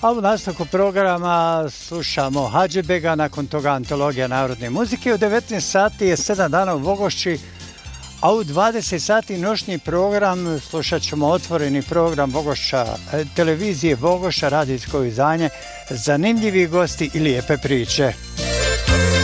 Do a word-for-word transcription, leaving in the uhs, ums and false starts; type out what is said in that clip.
A u nastavku programa slušamo Hadžibega, nakon toga antologija narodne muzike. U devetnaest sati je sedam dana u Vogošći, a u dvadeset sati noćni program. Slušat ćemo otvoreni program Vogošća, televizije Vogošća, radijsko izdanje, zanimljivi gosti i lijepe priče.